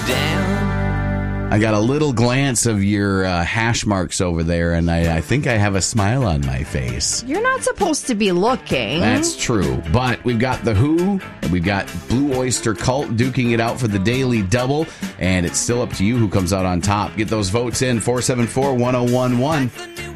down. I got a little glance of your hash marks over there, and I think I have a smile on my face. You're not supposed to be looking. That's true. But we've got The Who, and we've got Blue Oyster Cult duking it out for the Daily Double, and it's still up to you who comes out on top. Get those votes in, 474-1011.